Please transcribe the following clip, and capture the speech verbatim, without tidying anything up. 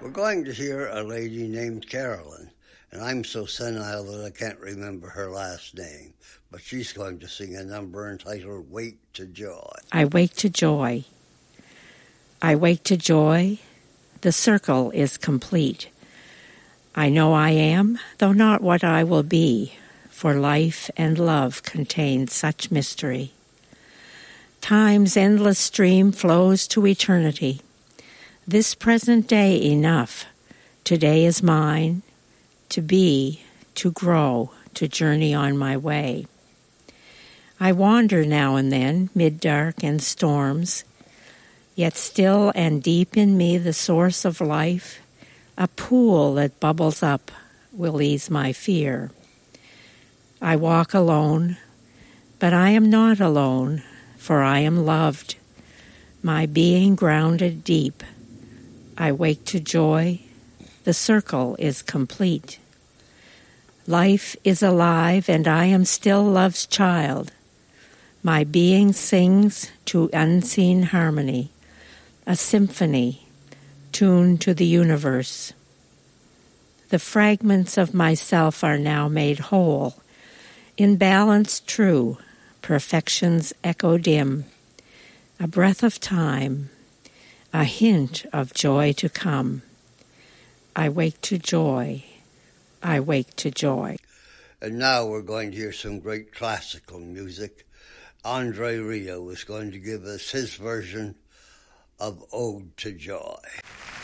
We're going to hear a lady named Carolyn, and I'm so senile that I can't remember her last name, but she's going to sing a number entitled Wake to Joy. I wake to joy. I wake to joy. The circle is complete. I know I am, though not what I will be, for life and love contain such mystery. Time's endless stream flows to eternity. This present day enough. Today is mine, to be, to grow, to journey on my way. I wander now and then, mid dark and storms, yet still and deep in me the source of life, a pool that bubbles up will ease my fear. I walk alone, but I am not alone, for I am loved, my being grounded deep. I wake to joy, the circle is complete. Life is alive, and I am still love's child. My being sings to unseen harmony, a symphony tuned to the universe. The fragments of myself are now made whole, in balance true, perfection's echo dim, a breath of time, a hint of joy to come. I wake to joy, I wake to joy. And now we're going to hear some great classical music. Andre Rieu is going to give us his version of Ode to Joy.